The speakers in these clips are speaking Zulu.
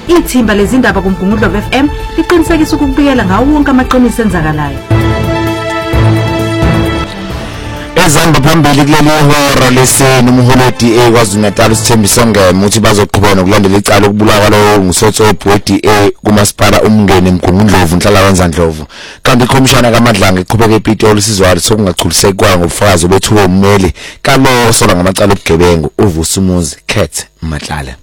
Ithimba lezindaba kuMgungundlovu FM liqinisekisa ukubikela ngawo wonke amaqiniso enzakalayo. Ezamba phambili kuleli hora lesine umholi DA KwaZulu-Natal uSithembiso Ngema uthi bazoqhubeka nokulandela icala ukubulawa lo ngusotsopo weDA kumasipala umngeni eMgungundlovu Nhlalawenza Ndlovu. Kanti ikhomishana kaMadlanga iqhubeka ePitoli isizwalo sokungachulisekwa ngobufakazi obethulwe ummeli kalo sola ngamacala obugebengu uVusumuzi Khet Matlala.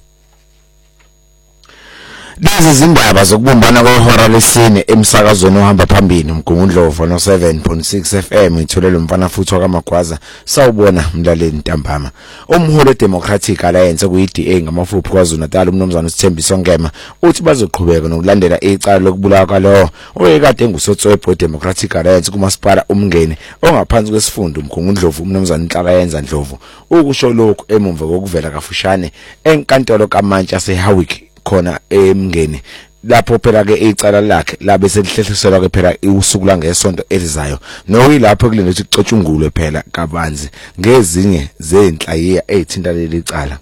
Lezi zindaba zokubumbana kwehora lesine emsakazweni ohamba phambili uMgungundlovu no 7.6 FM itholele umfana futhi wakaMagwaza sawubona mlaleli ntambama. Umholi Democratic Alliance kuyiDA ngamafuphi KwaZulu-Natal umnomzana uSithembiso Ngema uthi bazoqhubeka nokulandela icala lokubulawa kwalo oyekade engusotsopo Democratic Alliance kumasipala umngeni ongaphansi kwesifundo uMgungundlovu umnomzana Nhlalayenza Ndlovu ukusho lokhu emumva kokuvela kafushane enkantolo kaMantshi yaseHowick khona emngeni lapho phela ke icala lakhe labe selihlehliselwa ke phela usuku la ngesonto elizayo nokuyilapho kulendwe ukuthi icotshungulwe phela kabanzi ngezinye zenhlayiya ezithinta leli cala.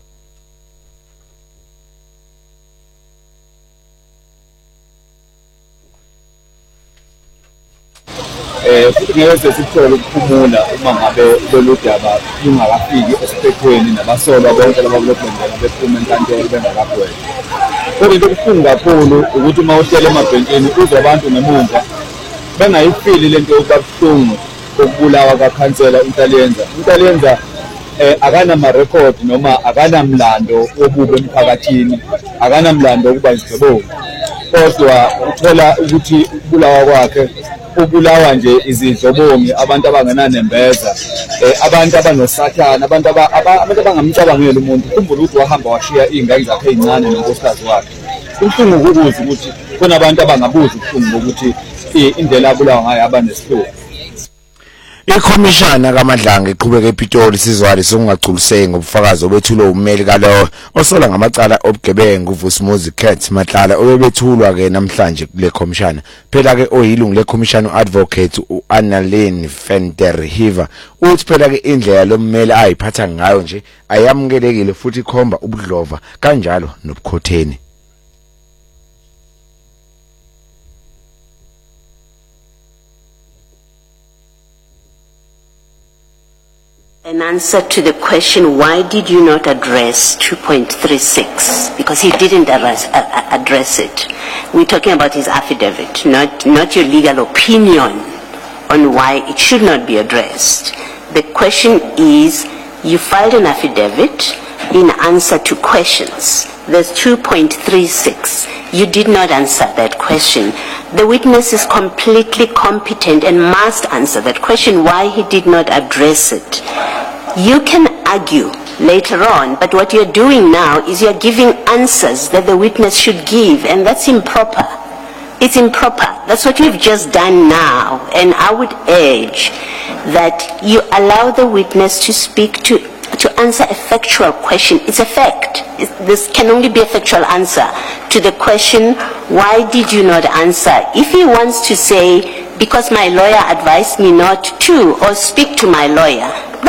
Futhi ngeke sesithole ukuphumula uma ngabe lolu daba lungakafiki esiphethweni nabasolwa bonke laba kulobhengela bephuma enkantolo bengakagwetshwa. Kodwa into okubuhlungu kakhulu ukuthi uma uhlele emabhentshini uzwa abantu ngemuva bengayifili lento yokubuhlungu kokubulawa kakhansela uNhlalayenza. uNhlalayenza akanama record noma akanamlando wobubi emphakathini, akanamlando wokuba izigebengu. Kodwa uthola ukuthi ubulawa kwakhe ubulawa nje izidlobongi, abantu abangenanembeza, abantu abanosathana, abantu abangamcabangeli umuntu. Khumbula ukuthi wahamba washiya izingane zakhe ezincane nonkosikazi wakhe. Kubuhlungu ukuzwa ukuthi khona abantu abangabuza ubuhlungu ukuthi indlela abulawa ngayo abanesihluku. Ikhomishana kaMadlanga iqhubeka ePitoli isizwalo sokungachuliseki ngobufakazi obethulwe ummeli kalo osola ngamacala obugebengu uVusumuzi Khet Matlala obethulwa ke namhlanje kule khomishana. Phela ke oyilungu lekhomishana uadvocate uAnnalene Venter Hiva uthi phela ke indlela lommeli ayiphatha ngayo nje ayamukelekile futhi ikhomba ubudlova kanjalo nobukhotheni. An answer to the question, why did you not address 2.36? Because he didn't address it. We're talking about his affidavit, not your legal opinion on why it should not be addressed. The question is, you filed an affidavit in answer to questions. There's 2.36. You did not answer that question. The witness is completely competent and must answer that question, why he did not address it. You can argue later on, but what you're doing now is you're giving answers that the witness should give, and that's improper. It's improper. That's what you've just done now, and I would urge that you allow the witness to speak to answer a factual question. It's a fact. This can only be a factual answer to the question, why did you not answer? If he wants to say, because my lawyer advised me not to, or speak to my lawyer,